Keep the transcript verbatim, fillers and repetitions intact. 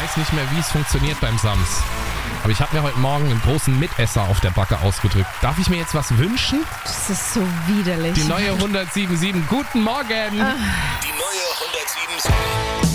weiß nicht mehr, wie es funktioniert beim Sams. Aber ich habe mir heute Morgen einen großen Mitesser auf der Backe ausgedrückt. Darf ich mir jetzt was wünschen? Das ist so widerlich. Die neue hundertsieben Komma sieben. Guten Morgen! Die neue hundertsieben Komma sieben.